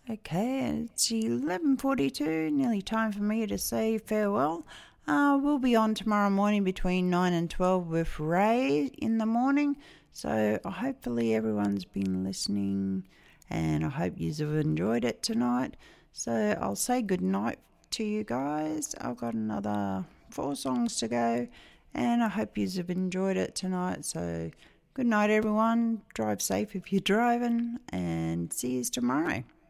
Okay, it's 11:42, nearly time for me to say farewell. We'll be on tomorrow morning between 9 and 12 with Ray in the morning. So hopefully everyone's been listening and I hope you have enjoyed it tonight. So I'll say good night to you guys. I've got another 4 songs to go and I hope you have enjoyed it tonight. So good night everyone. Drive safe if you're driving and see you tomorrow.